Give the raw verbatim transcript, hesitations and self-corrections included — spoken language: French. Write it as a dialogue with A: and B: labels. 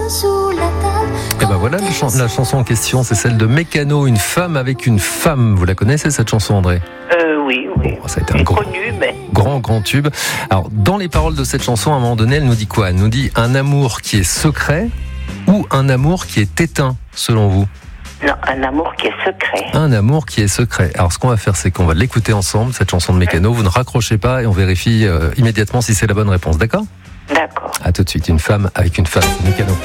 A: sous la table.
B: Et ben voilà, la, chan- la chanson en question, c'est celle de Mécano, Une femme avec une femme. Vous la connaissez cette chanson, André ?
C: Euh, oui, oui.
B: Bon, ça a été un grand,
C: Connu, mais...
B: grand, grand tube. Alors, dans les paroles de cette chanson, à un moment donné, elle nous dit quoi ? Elle nous dit un amour qui est secret ou un amour qui est éteint, selon vous ?
C: Non, un amour qui est secret.
B: Un amour qui est secret. Alors, ce qu'on va faire, c'est qu'on va l'écouter ensemble, cette chanson de Mécano. Vous ne raccrochez pas et on vérifie euh, immédiatement si c'est la bonne réponse. D'accord ?
C: D'accord.
B: À tout de suite. Une femme avec une femme. Mécano.